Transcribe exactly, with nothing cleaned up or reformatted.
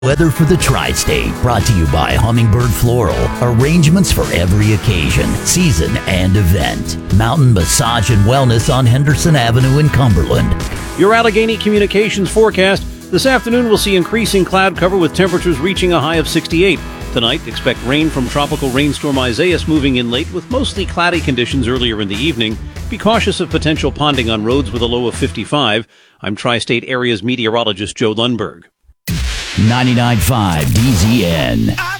Weather for the Tri-State, brought to you by Hummingbird Floral. Arrangements for every occasion, season, and event. Mountain Massage and Wellness on Henderson Avenue in Cumberland. Your Allegheny Communications forecast. This afternoon we'll see increasing cloud cover with temperatures reaching a high of sixty-eight. Tonight, expect rain from tropical rainstorm Isaias moving in late with mostly cloudy conditions earlier in the evening. Be cautious of potential ponding on roads with a low of fifty-five. I'm Tri-State Area's meteorologist Joe Lundberg. ninety-nine point five D Z N.